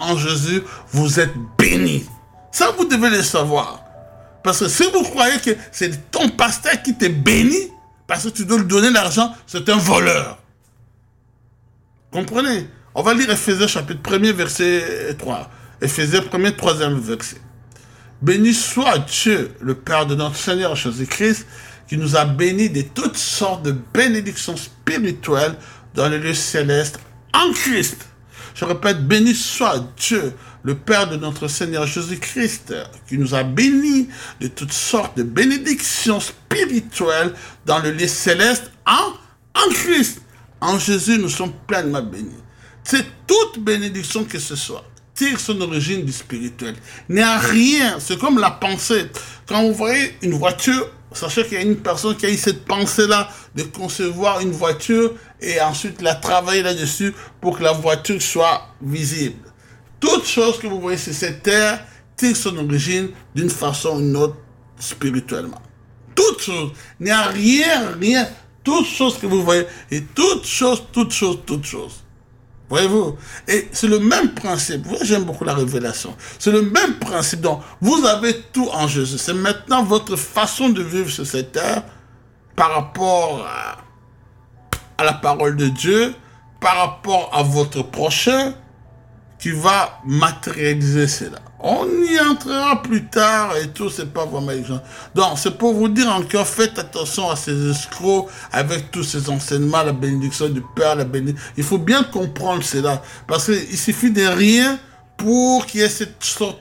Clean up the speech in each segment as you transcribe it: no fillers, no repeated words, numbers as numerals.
en Jésus, vous êtes bénis. Ça, vous devez le savoir. Parce que si vous croyez que c'est ton pasteur qui te bénit, parce que tu dois lui donner l'argent, c'est un voleur. Comprenez? On va lire Ephésiens chapitre 1er, verset 3. Ephésiens 1er, 3e verset. Béni soit Dieu, le Père de notre Seigneur Jésus-Christ, qui nous a bénis de toutes sortes de bénédictions spirituelles dans les lieux célestes en Christ. Je répète, béni soit Dieu, le Père de notre Seigneur Jésus-Christ, qui nous a bénis de toutes sortes de bénédictions spirituelles dans le lieu céleste en Christ. En Jésus, nous sommes pleinement bénis. C'est toute bénédiction que ce soit tire son origine du spirituel. Il n'y a rien, c'est comme la pensée. Quand vous voyez une voiture, sachez qu'il y a une personne qui a eu cette pensée-là de concevoir une voiture et ensuite la travailler là-dessus pour que la voiture soit visible. Toute chose que vous voyez sur cette terre tire son origine d'une façon ou d'une autre spirituellement. Toute chose. Il n'y a rien. Toute chose que vous voyez. Et toute chose. Voyez-vous? Et c'est le même principe. Moi, j'aime beaucoup la révélation. C'est le même principe. Donc, vous avez tout en Jésus. C'est maintenant votre façon de vivre sur cette terre par rapport à la parole de Dieu, par rapport à votre prochain, qui va matérialiser cela. On y entrera plus tard et tout, c'est pas vraiment exigeant. Donc, c'est pour vous dire encore, faites attention à ces escrocs avec tous ces enseignements, la bénédiction du Père, la bénédiction. Il faut bien comprendre cela. Parce qu'il suffit de rien pour qu'il y ait cette sorte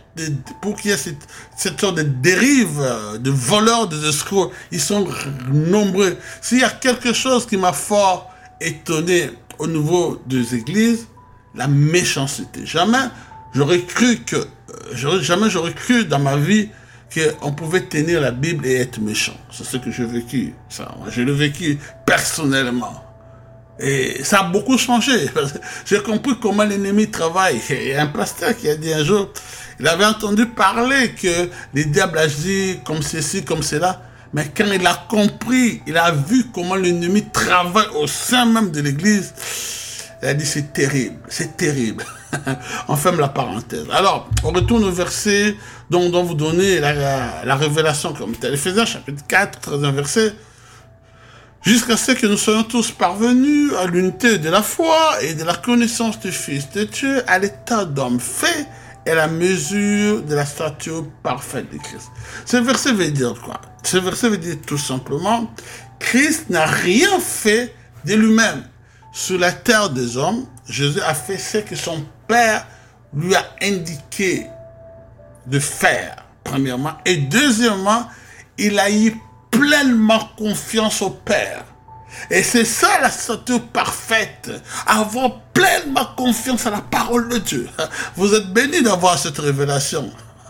de dérive, de voleurs, des escrocs. Ils sont nombreux. S'il y a quelque chose qui m'a fort étonné au niveau des églises, la méchanceté. Jamais j'aurais cru dans ma vie qu'on pouvait tenir la Bible et être méchant. C'est ce que j'ai vécu. Ça, je l'ai vécu personnellement. Et ça a beaucoup changé. J'ai compris comment l'ennemi travaille. Il y a un pasteur qui a dit un jour, il avait entendu parler que les diables agissent comme ceci, comme cela. Mais quand il a compris, il a vu comment l'ennemi travaille au sein même de l'église, il a dit c'est terrible, c'est terrible. On ferme la parenthèse. Alors, on retourne au verset dont vous donnez la révélation comme telle. Ephésiens chapitre 4, 13e verset. Jusqu'à ce que nous soyons tous parvenus à l'unité de la foi et de la connaissance du Fils de Dieu, à l'état d'homme fait et à la mesure de la stature parfaite de Christ. Ce verset veut dire quoi? Ce verset veut dire tout simplement, Christ n'a rien fait de lui-même. Sur la terre des hommes, Jésus a fait ce que son Père lui a indiqué de faire, premièrement. Et deuxièmement, il a eu pleinement confiance au Père. Et c'est ça la stature parfaite, avoir pleinement confiance à la parole de Dieu. Vous êtes bénis d'avoir cette révélation.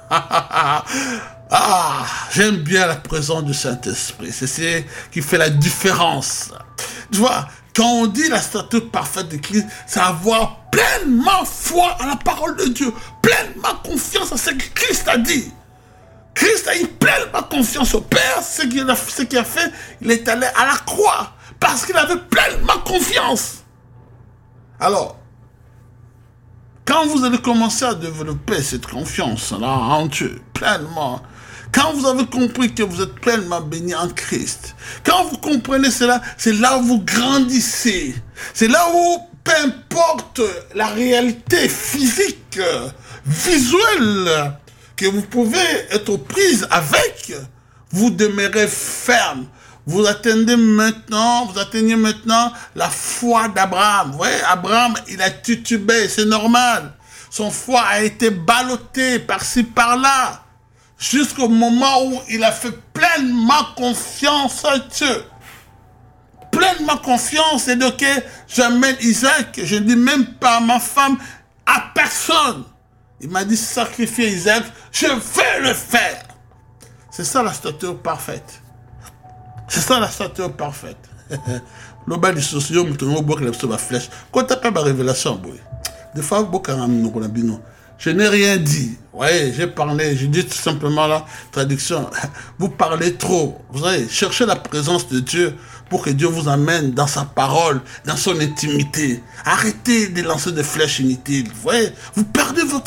J'aime bien la présence du Saint-Esprit. C'est ce qui fait la différence. Tu vois, quand on dit la stature parfaite de Christ, c'est avoir pleinement foi à la parole de Dieu, pleinement confiance à ce que Christ a dit. Christ a eu pleinement confiance au Père, ce qu'il a fait, il est allé à la croix, parce qu'il avait pleinement confiance. Alors, quand vous allez commencer à développer cette confiance-là en Dieu, pleinement, quand vous avez compris que vous êtes pleinement béni en Christ, quand vous comprenez cela, c'est là où vous grandissez. C'est là où, peu importe la réalité physique, visuelle, que vous pouvez être aux prises avec, vous demeurez ferme. Vous atteignez maintenant la foi d'Abraham. Vous voyez, Abraham, il a titubé, c'est normal. Son foi a été ballottée par-ci, par-là. Jusqu'au moment où il a fait pleinement confiance à Dieu. Pleinement confiance et de que j'amène Isaac, je ne dis même pas à ma femme, à personne. Il m'a dit sacrifier Isaac, je vais le faire. C'est ça la stature parfaite. C'est ça la stature parfaite. Le bas du socio, la flèche. Quand tu as ma révélation, boy. Des fois, je n'ai rien dit. Ouais, j'ai parlé, je dis tout simplement la traduction. Vous parlez trop. Vous savez, cherchez la présence de Dieu pour que Dieu vous amène dans sa parole, dans son intimité. Arrêtez de lancer des flèches inutiles. Vous voyez, vous perdez votre